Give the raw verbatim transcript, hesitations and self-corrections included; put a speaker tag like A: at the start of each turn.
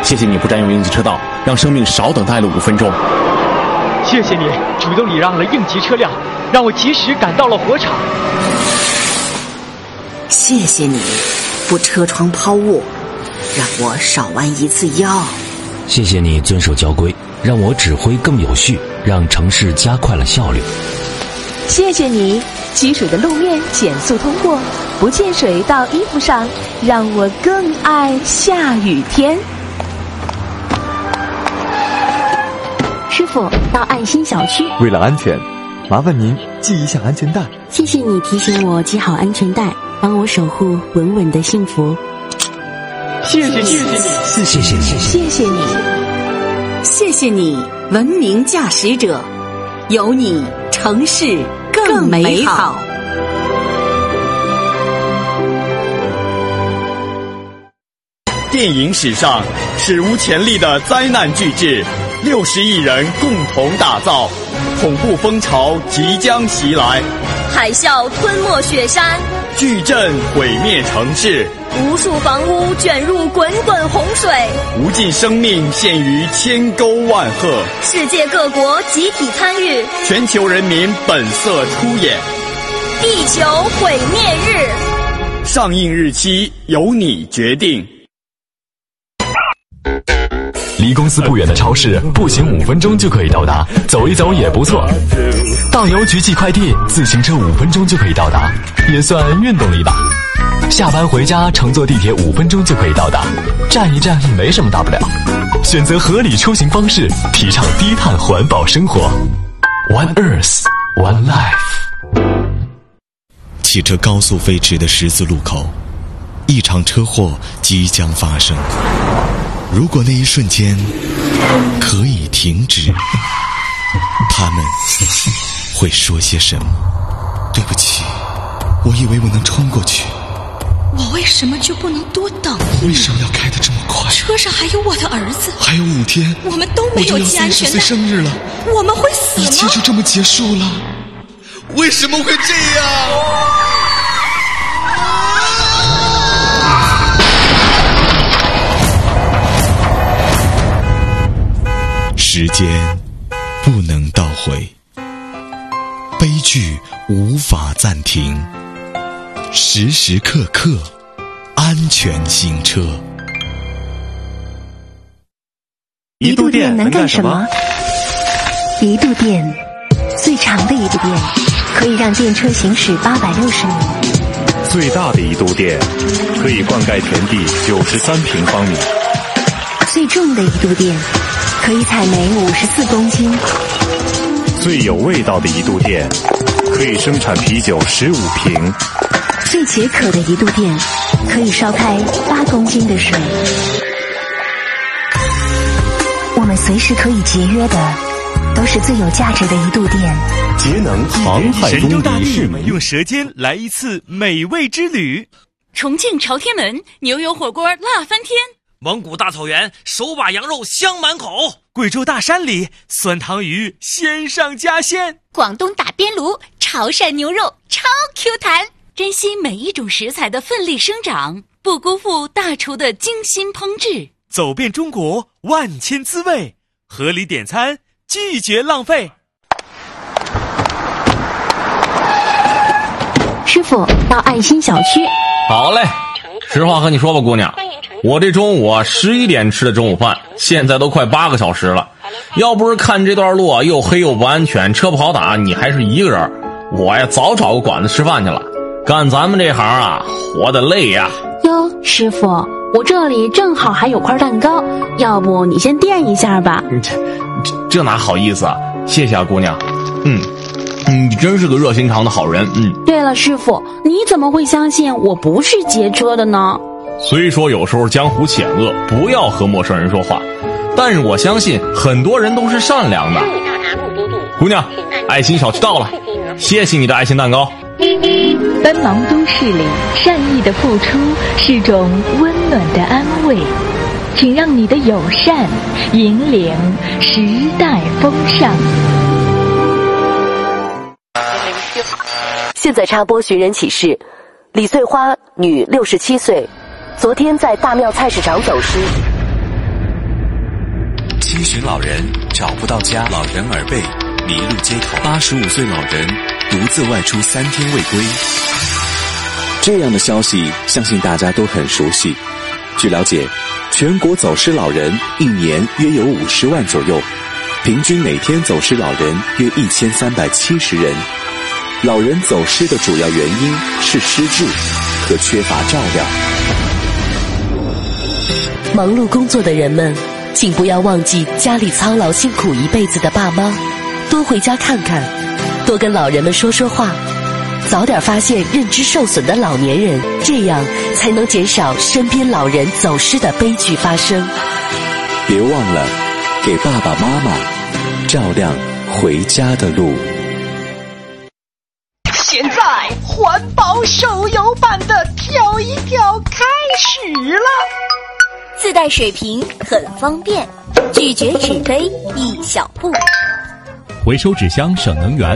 A: 谢谢你不占用应急车道，让生命少等待了五分钟。
B: 谢谢你主动礼让了应急车辆，让我及时赶到了火场。
C: 谢谢你不车窗抛物，让我少弯一次腰。
D: 谢谢你遵守交规，让我指挥更有序，让城市加快了效率。
E: 谢谢你积水的路面减速通过，不溅水到衣服上，让我更爱下雨天。
F: 师傅，到爱心小区。
G: 为了安全，麻烦您系一下安全带。
F: 谢谢你提醒我系好安全带，帮我守护稳稳的幸福。
B: 谢谢你，谢谢你，
D: 谢谢你，
E: 谢谢你，
C: 谢谢你，文明驾驶者，有你城市更美好。
H: 电影史上史无前例的灾难巨制，六十亿人共同打造，恐怖风潮即将袭来，
I: 海啸吞没雪山，
H: 巨震毁灭城市，
I: 无数房屋卷入滚滚洪水，
H: 无尽生命陷于千沟万壑，
I: 世界各国集体参与，
H: 全球人民本色出演。
I: 地球毁灭日，
H: 上映日期由你决定。
J: 离公司不远的超市，步行五分钟就可以到达，走一走也不错。到邮局寄快递，自行车五分钟就可以到达，也算运动力吧。下班回家乘坐地铁五分钟就可以到达，站一站也没什么大不了。选择合理出行方式，提倡低碳环保生活。One Earth, One Life。
K: 汽车高速飞驰的十字路口，一场车祸即将发生。如果那一瞬间可以停止，他们会说些什么？对不起，我以为我能冲过去。
L: 我为什么就不能多等一秒？
K: 为什么要开得这么快？
L: 车上还有我的儿系，
K: 还有五天，
L: 我们都没有系安全带。
K: 我就要三十岁生日了，
L: 我们会死吗？
K: 一切就这么结束了？为什么会这样？时间不能倒回，悲剧无法暂停，时时刻刻安全行车。
M: 一度电能干什么？
N: 一度电，最长的一度电，可以让电车行驶八百六十米。
M: 最大的一度电，可以灌溉田地九十三平方米。
N: 最重的一度电，可以采煤五十四公斤。
M: 最有味道的一度电，可以生产啤酒十五瓶。
N: 最解渴的一度电，可以烧开八公斤的水。我们随时可以节约的，都是最有价值的一度电。
M: 节能
J: 航海中的市民，
O: 用舌尖来一次美味之旅。
P: 重庆朝天门牛油火锅辣翻天。
O: 蒙古大草原手把羊肉香满口，贵州大山里酸汤鱼鲜上加鲜，
P: 广东打边炉潮汕牛肉超 Q 弹。珍惜每一种食材的奋力生长，不辜负大厨的精心烹制。
O: 走遍中国万千滋味，合理点餐，拒绝浪费。
F: 师傅，到爱心小区。
A: 好嘞，实话和你说吧，姑娘，我这中午啊十一点吃的中午饭，现在都快八个小时了。要不是看这段路啊又黑又不安全，车不好打，你还是一个人，我呀早找个馆子吃饭去了。干咱们这行啊，活得累呀。
F: 哟，师傅，我这里正好还有块蛋糕，要不你先垫一下吧。
A: 这这这哪好意思啊，谢谢啊姑娘。嗯你真是个热心肠的好人。嗯。
F: 对了，师傅，你怎么会相信我不是劫车的呢？
A: 虽说有时候江湖险恶，不要和陌生人说话，但是我相信很多人都是善良的。姑娘，爱心小区到了，谢谢你的爱心蛋糕。
E: 奔忙都市里，善意的付出是种温暖的安慰，请让你的友善引领时代风尚。
Q: 现在插播寻人启事：李翠花，女，六十七岁，昨天在大庙菜市场走失。
R: 七旬老人找不到家，老人耳背，迷路街头，八十五岁老人独自外出三天未归。
S: 这样的消息相信大家都很熟悉。据了解，全国走失老人一年约有五十万左右，平均每天走失老人约一千三百七十人。老人走失的主要原因是失智和缺乏照料。
Q: 忙碌工作的人们，请不要忘记家里操劳辛苦一辈子的爸妈，多回家看看，多跟老人们说说话，早点发现认知受损的老年人，这样才能减少身边老人走失的悲剧发生。
S: 别忘了给爸爸妈妈照亮回家的路。
T: 现在环保手游版的跳一跳开始了，
I: 自带水瓶很方便，拒绝纸杯一小步，
J: 回收纸箱省能源。